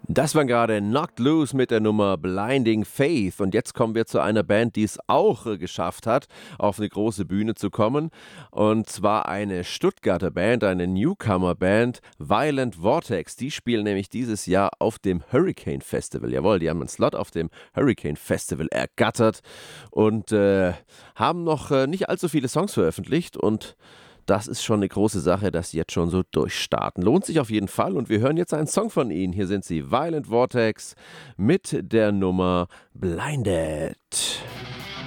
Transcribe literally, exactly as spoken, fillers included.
Das war gerade Knocked Loose mit der Nummer Blinding Faith. Und jetzt kommen wir zu einer Band, die es auch äh, geschafft hat, auf eine große Bühne zu kommen. Und zwar eine Stuttgarter Band, eine Newcomer-Band, Violent Vortex. Die spielen nämlich dieses Jahr auf dem Hurricane Festival. Jawohl, die haben einen Slot auf dem Hurricane Festival ergattert und äh, haben noch äh, nicht allzu viele Songs veröffentlicht. Und das ist schon eine große Sache, dass sie jetzt schon so durchstarten. Lohnt sich auf jeden Fall und wir hören jetzt einen Song von ihnen. Hier sind sie, Violent Vortex mit der Nummer Blinded.